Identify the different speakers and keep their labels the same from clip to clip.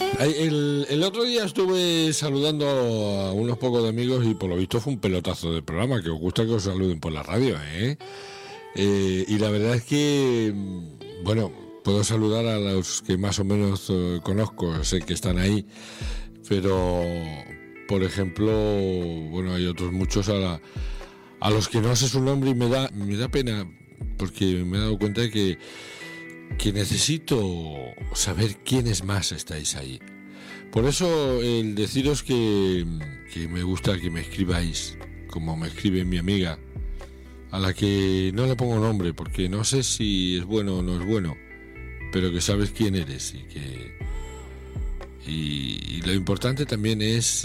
Speaker 1: El otro día estuve saludando a unos pocos de amigos y por lo visto fue un pelotazo de programa, que os gusta que os saluden por la radio, ¿eh? Y la verdad es que, bueno, puedo saludar a los que más o menos conozco, sé que están ahí, pero, por ejemplo, bueno, hay otros muchos a los que no sé su nombre y me da pena, porque me he dado cuenta de que necesito saber quiénes más estáis ahí. Por eso el deciros que me gusta que me escribáis, como me escribe mi amiga, a la que no le pongo nombre porque no sé si es bueno o no es bueno, pero que sabes quién eres y lo importante también es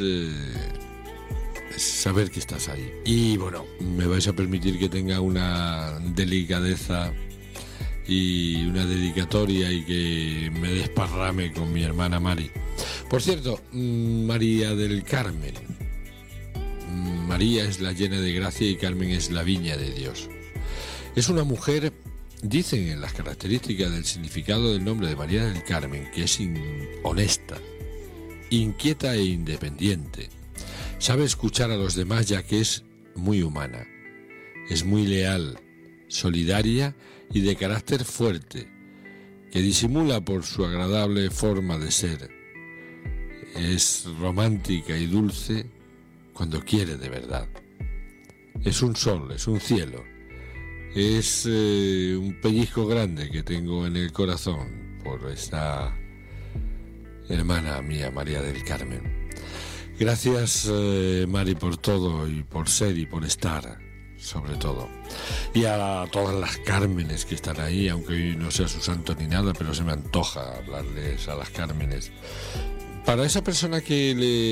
Speaker 1: saber que estás ahí. Y bueno, me vais a permitir que tenga una delicadeza y una dedicatoria y que me desparrame con mi hermana Mari. Por cierto, María del Carmen. María es la llena de gracia y Carmen es la viña de Dios. Es una mujer, dicen en las características del significado del nombre de María del Carmen, que es honesta, inquieta e independiente. Sabe escuchar a los demás ya que es muy humana. Es muy leal, solidaria y de carácter fuerte, que disimula por su agradable forma de ser. Es romántica y dulce cuando quiere de verdad. Es un sol, es un cielo, es un pellizco grande que tengo en el corazón por esta hermana mía, María del Carmen. Gracias, Mari, por todo y por ser y por estar, sobre todo. Y a todas las Cármenes que están ahí, aunque hoy no sea su santo ni nada, pero se me antoja hablarles a las Cármenes. Para esa persona que le